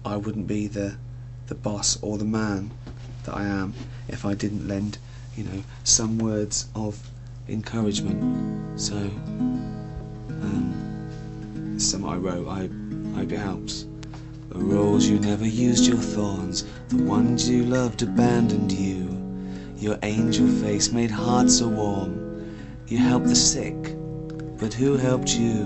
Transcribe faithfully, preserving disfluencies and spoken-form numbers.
I wouldn't be the the boss or the man that I am if I didn't lend, you know, some words of encouragement. So, um, this is something I wrote. I hope it helps. The rose you never used your thorns, the ones you loved abandoned you. Your angel face made hearts so warm. You helped the sick, but who helped you?